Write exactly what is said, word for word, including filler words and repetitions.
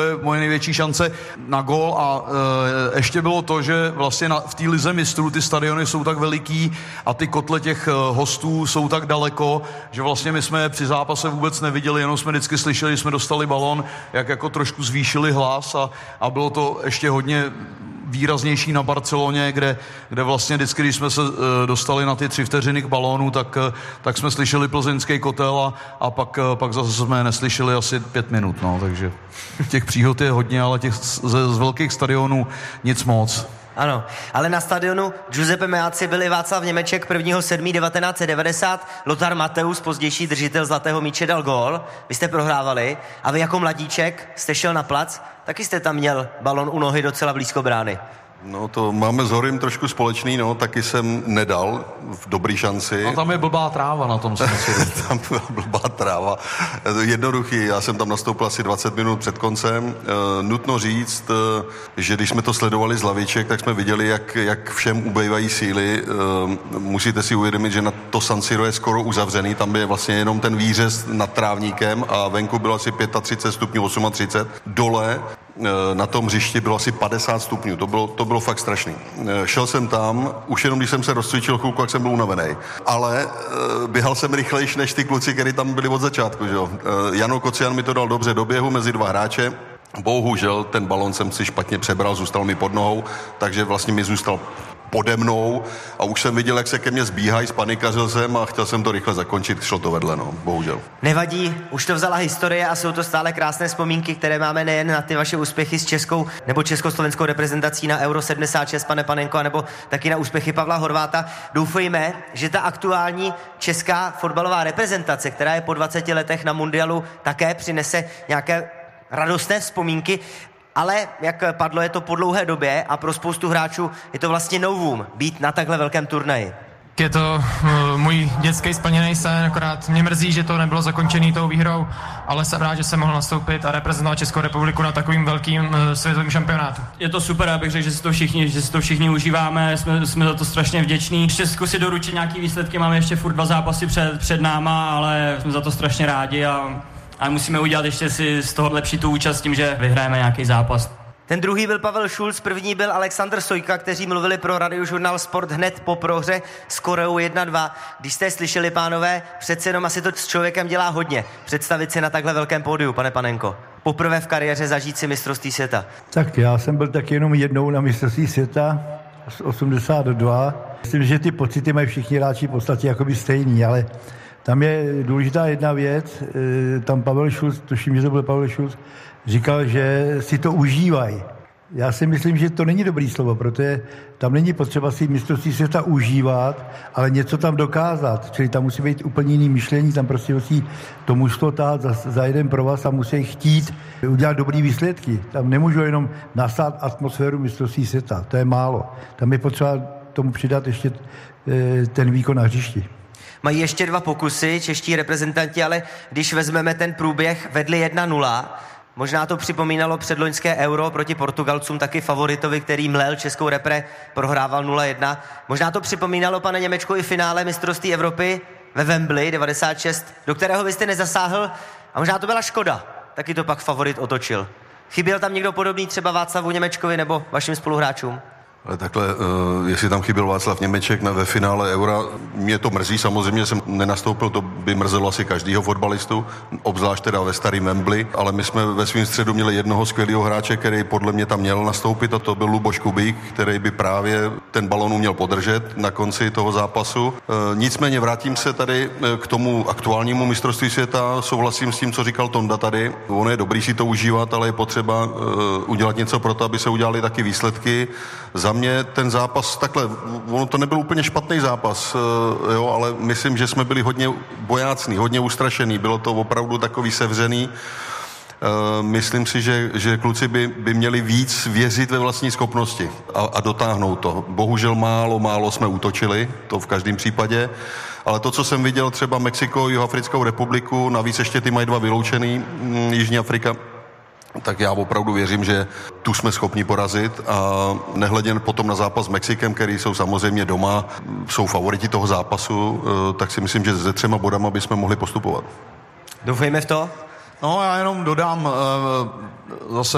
je moje největší šance na gól a e, ještě bylo to, že vlastně na, v té lize mistrů ty stadiony jsou tak veliký a ty kotle těch e, hostů jsou tak daleko, že vlastně my jsme při zápase vůbec neviděli, jenom jsme vždycky slyšeli, že jsme dostali balon, jak jako trošku zvýšili hlas a, a bylo to ještě hodně výraznější na Barceloně, kde, kde vlastně vždycky, když jsme se e, dostali na ty tři vteřiny k balónu, tak, e, tak jsme slyšeli plzeňský kotel a, a pak, e, pak zase jsme neslyšeli asi pět minut, no, takže těch příhod je hodně, ale těch z, z velkých stadionů nic moc. Ano, ale na stadionu Giuseppe Meazza byli Václav Němeček prvního sedmého devatenáct set devadesát, Lothar Matthäus, pozdější držitel zlatého míče, dal gól, vy jste prohrávali a vy jako mladíček jste šel na plac, taky jste tam měl balon u nohy docela blízko brány. No to máme s Horym trošku společný, no, taky jsem nedal v dobrý šanci. A tam je blbá tráva na tom semestru. Tam byla blbá tráva. Jednoduchý, já jsem tam nastoupil asi dvacet minut před koncem. E, nutno říct, e, že když jsme to sledovali z laviček, tak jsme viděli, jak, jak všem ubejvají síly. E, musíte si uvědomit, že na to San Siro je skoro uzavřený, tam je vlastně jenom ten výřez nad trávníkem a venku bylo asi třicet pět stupňů, třicet osm. Dole na tom hřišti bylo asi padesát stupňů, to bylo, to bylo fakt strašný. Šel jsem tam, už jenom když jsem se rozcvičil chvilku, jak jsem byl unavený. Ale e, běhal jsem rychlejš než ty kluci, kteří tam byli od začátku. Že jo? E, Jano Kocian mi to dal dobře do běhu mezi dva hráče. Bohužel ten balon jsem si špatně přebral, zůstal mi pod nohou, takže vlastně mi zůstal pode mnou a už jsem viděl, jak se ke mně zbíhají, spanikařil jsem a chtěl jsem to rychle zakončit, šlo to vedle, no, bohužel. Nevadí, už to vzala historie a jsou to stále krásné vzpomínky, které máme nejen na ty vaše úspěchy s českou nebo československou reprezentací na Euro sedmdesát šest, pane Panenko, nebo taky na úspěchy Pavla Horváta. Doufejme, že ta aktuální česká fotbalová reprezentace, která je po dvaceti letech na mundialu, také přinese nějaké radostné vzpomínky. Ale, jak padlo, je to po dlouhé době a pro spoustu hráčů je to vlastně novum být na takhle velkém turnaji. Je to uh, můj dětský splněný sen, akorát mě mrzí, že to nebylo zakončený tou výhrou, ale jsem rád, že jsem mohl nastoupit a reprezentovat Českou republiku na takovým velkým uh, světovým šampionátu. Je to super, abych řekl, že si to všichni, že si to všichni užíváme, jsme, jsme za to strašně vděční. Ještě zkusit doručit nějaký výsledky, máme ještě furt dva zápasy před, před náma, ale jsme za to strašně rádi a Ale musíme udělat ještě si z toho lepší tu účast tím, že vyhrajeme nějaký zápas. Ten druhý byl Pavel Šulc, první byl Alexander Sojka, kteří mluvili pro radiožurnál Sport hned po prohře s Koreou jedna dva. Když jste slyšeli, pánové, přece jenom asi to s člověkem dělá hodně. Představit si na takhle velkém pódiu, pane Panenko. Poprvé v kariéře zažít si mistrovství světa. Tak já jsem byl taky jenom jednou na mistrovství světa z osmdesát dva. Myslím, že ty pocity mají všichni hráči v podstatě jakoby stejný, ale tam je důležitá jedna věc, tam Pavel Šulc, tuším, že to byl Pavel Šulc, říkal, že si to užívají. Já si myslím, že to není dobrý slovo, protože tam není potřeba si mistrovství světa užívat, ale něco tam dokázat. Čili tam musí být úplně jiný myšlení, tam prostě musí to mužstvo tát za, za jeden provaz a musí chtít udělat dobrý výsledky. Tam nemůžu jenom nasát atmosféru mistrovství světa, to je málo. Tam je potřeba tomu přidat ještě ten výkon na hřišti. Mají ještě dva pokusy, čeští reprezentanti, ale když vezmeme ten průběh, vedli jedna nula. Možná to připomínalo předloňské Euro proti Portugalcům, taky favoritovi, který mlel českou repre, prohrával nula jedna. Možná to připomínalo, pane Němečku, i finále mistrovství Evropy ve Wembley devadesát šest, do kterého vy jste nezasáhl a možná to byla škoda. Taky to pak favorit otočil. Chyběl tam někdo podobný, třeba Václavu Němečkovi nebo vašim spoluhráčům? Ale takhle, uh, jestli tam chyběl Václav Němeček na, ve finále Eura, mě to mrzí, samozřejmě jsem nenastoupil, to by mrzelo asi každýho fotbalistu, obzvlášť teda ve starém Wembley, ale my jsme ve svém středu měli jednoho skvělého hráče, který podle mě tam měl nastoupit, a to byl Luboš Kubík, který by právě ten balon uměl podržet na konci toho zápasu. Uh, nicméně vrátím se tady k tomu aktuálnímu mistrovství světa, souhlasím s tím, co říkal Tonda tady. Ono je dobrý si to užívat, ale je potřeba uh, udělat něco pro to, aby se udělaly taky výsledky. Za mě ten zápas, takhle, ono to nebyl úplně špatný zápas, jo, ale myslím, že jsme byli hodně bojácní, hodně ustrašený, bylo to opravdu takový sevřený. Myslím si, že, že kluci by, by měli víc věřit ve vlastní schopnosti a, a dotáhnout to. Bohužel málo, málo jsme útočili, to v každém případě, ale to, co jsem viděl třeba Mexiko, Jihoafrickou republiku, navíc ještě ty mají dva vyloučený, Jižní Afrika, tak já opravdu věřím, že tu jsme schopni porazit a nehledě potom na zápas s Mexikem, který jsou samozřejmě doma, jsou favoriti toho zápasu, tak si myslím, že se třema bodama bychom mohli postupovat. Doufejme v to. No já jenom dodám zase